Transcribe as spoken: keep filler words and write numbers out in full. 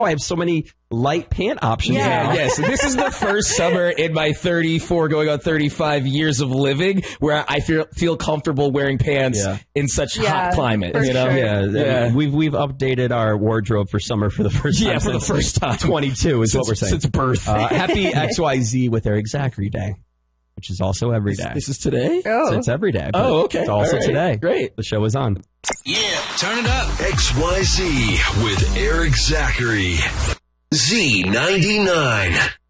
I have so many light pant options Yeah. now. Yeah, so this is the first summer in my thirty-four, going on thirty-five years of living where I feel feel comfortable wearing pants Yeah. in such Yeah, hot climate. for You know? sure. Yeah, Yeah. we've we've updated our wardrobe for summer for the first time. Yeah, for the since first time. twenty-two is Since, what we're saying. since birth. Uh, happy X Y Z with Eric Zachary Day, which is also every day. This is today? Oh. So it's every day. but Oh, okay. It's also All right. today. Great. The show is on. Yeah, turn it up. X Y Z with Eric Zachary. Z ninety-nine.